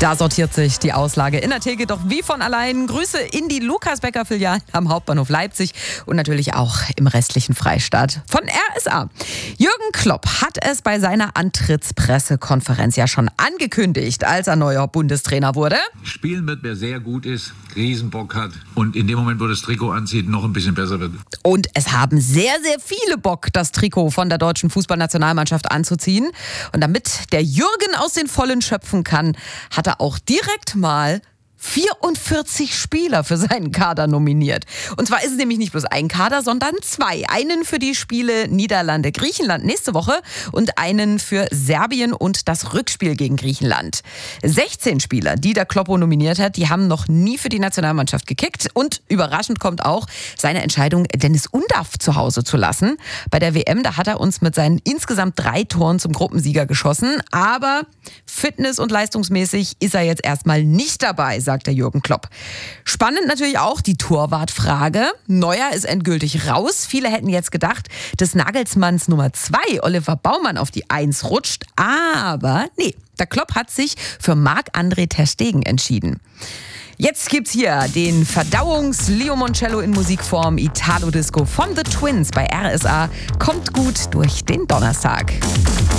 Da sortiert sich die Auslage in der Theke doch wie von allein. Grüße in die Lukas-Becker-Filiale am Hauptbahnhof Leipzig und natürlich auch im restlichen Freistaat von RSA. Jürgen Klopp hat es bei seiner Antrittspressekonferenz ja schon angekündigt, als er neuer Bundestrainer wurde. Spielen wird, wer sehr gut ist, Riesenbock hat und in dem Moment, wo das Trikot anzieht, noch ein bisschen besser wird. Und es haben sehr, sehr viele Bock, das Trikot von der deutschen Fußballnationalmannschaft anzuziehen. Und damit der Jürgen aus den Vollen schöpfen kann, hat er auch direkt mal 44 Spieler für seinen Kader nominiert. Und zwar ist es nämlich nicht bloß ein Kader, sondern zwei. Einen für die Spiele Niederlande-Griechenland nächste Woche und einen für Serbien und das Rückspiel gegen Griechenland. 16 Spieler, die der Kloppo nominiert hat, die haben noch nie für die Nationalmannschaft gekickt. Und überraschend kommt auch seine Entscheidung, Dennis Undaff zu Hause zu lassen. Bei der WM, da hat er uns mit seinen insgesamt 3 Toren zum Gruppensieger geschossen. Aber fitness- und leistungsmäßig ist er jetzt erstmal nicht dabei, sagt der Jürgen Klopp. Spannend natürlich auch die Torwartfrage. Neuer ist endgültig raus. Viele hätten jetzt gedacht, dass Nagelsmanns Nummer 2, Oliver Baumann, auf die 1 rutscht. Aber nee, der Klopp hat sich für Marc-André ter Stegen entschieden. Jetzt gibt's hier den Verdauungs-Limoncello in Musikform Italo Disco von The Twins bei RSA. Kommt gut durch den Donnerstag.